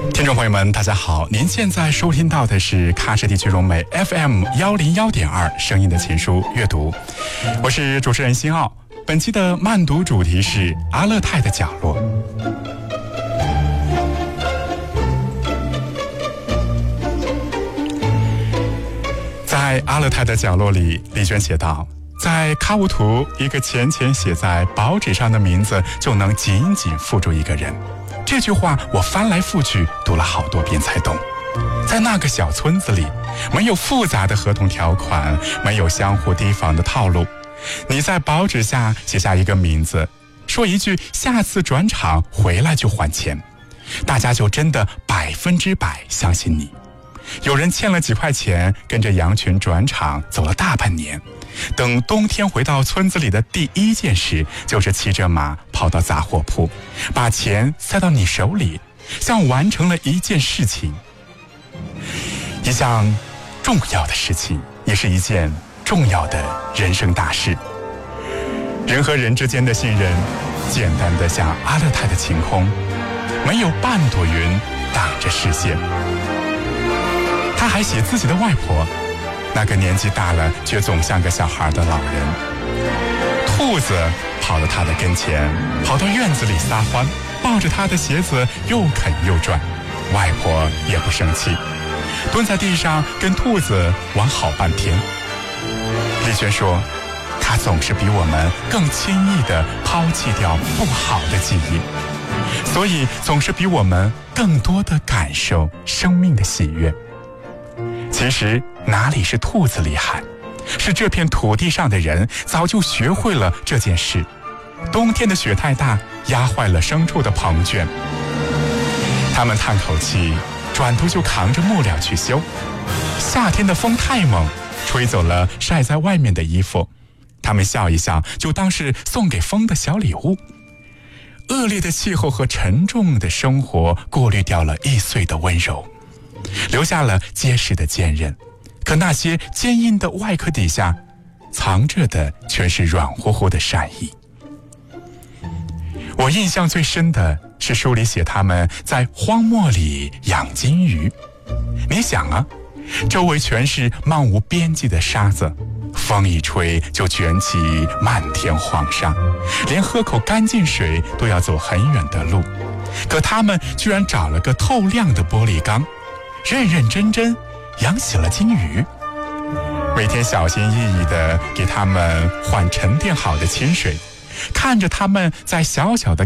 听众朋友们，大家好，您现在收听到的是喀什地区融媒 FM101.2声音的情书阅读，我是主持人辛奥。本期的慢读主题是阿勒泰的角落。在阿勒泰的角落里，丽娟写道，在喀乌图，一个浅浅写在薄纸上的名字就能紧紧附住一个人。这句话我翻来覆去读了好多遍才懂。在那个小村子里，没有复杂的合同条款，没有相互提防的套路。你在薄纸下写下一个名字，说一句下次转场回来就还钱，大家就真的100%相信你。有人欠了几块钱，跟着羊群转场走了大半年，等冬天回到村子里的第一件事，就是骑着马跑到杂货铺，把钱塞到你手里，像完成了一件事情，一项重要的事情，也是一件重要的人生大事。人和人之间的信任，简单的像阿勒泰的晴空，没有半朵云挡着视线。他还写自己的外婆，那个年纪大了却总像个小孩的老人。兔子跑到他的跟前，跑到院子里撒欢，抱着他的鞋子又啃又转。外婆也不生气，蹲在地上跟兔子玩好半天。丽娟说，他总是比我们更轻易地抛弃掉不好的记忆，所以总是比我们更多地感受生命的喜悦。其实哪里是兔子厉害，是这片土地上的人早就学会了这件事。冬天的雪太大，压坏了牲畜的棚圈，他们叹口气，转头就扛着木料去修。夏天的风太猛，吹走了晒在外面的衣服，他们笑一笑，就当是送给风的小礼物。恶劣的气候和沉重的生活过滤掉了易碎的温柔，留下了结实的坚韧，可那些坚硬的外壳底下藏着的全是软乎乎的善意。我印象最深的是书里写他们在荒漠里养金鱼。你想啊，周围全是漫无边际的沙子，风一吹就卷起漫天黄沙，连喝口干净水都要走很远的路，可他们居然找了个透亮的玻璃缸，认认真真养起了金鱼，每天小心翼翼地给它们换沉淀好的清水，看着它们在小小的